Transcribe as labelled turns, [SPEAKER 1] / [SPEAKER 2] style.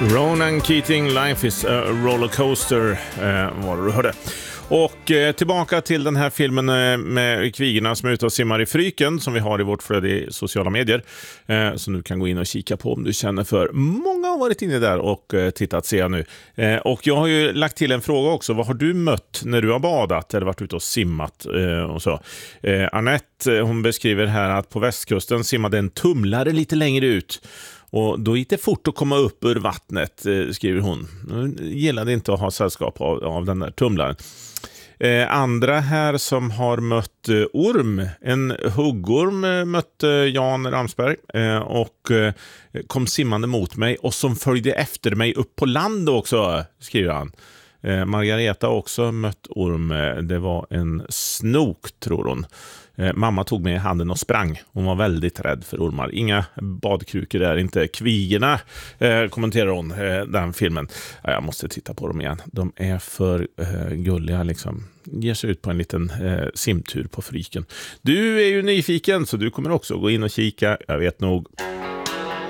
[SPEAKER 1] Ronan Keating, Life is a rollercoaster, var du hörde. Och tillbaka till den här filmen med kvigorna som är ute och simmar i Fryken som vi har i vårt flöde i sociala medier. Så du kan gå in och kika på om du känner för. Många har varit inne där och tittat, ser jag nu. Och jag har ju lagt till en fråga också. Vad har du mött när du har badat eller varit ute och simmat och så? Annette, hon beskriver här att på västkusten simmade en tumlare lite längre ut. Och då gick det fort att komma upp ur vattnet, skriver hon. Hon gillade inte att ha sällskap av den där tumlaren. Andra här som har mött orm. En huggorm mötte Jan Ramsberg och kom simmande mot mig. Och som följde efter mig upp på land också, skriver han. Margareta också mött orm. Det var en snok, tror hon. Mamma tog mig i handen och sprang. Hon var väldigt rädd för ormar. Inga badkrukor där, inte kvigorna, kommenterar hon den filmen. Ja, jag måste titta på dem igen. De är för gulliga liksom. Ger sig ut på en liten simtur på Fryken. Du är ju nyfiken så du kommer också gå in och kika. Jag vet nog.